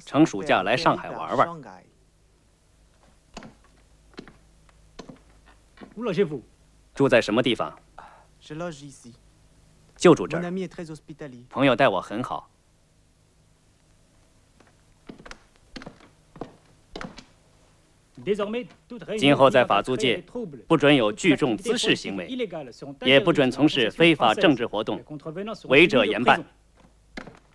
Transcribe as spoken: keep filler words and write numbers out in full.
乘暑假来上海玩玩。住在什么地方？就住这儿。朋友待我很好。今后在法租界，不准有聚众滋事行为，也不准从事非法政治活动，违者严办。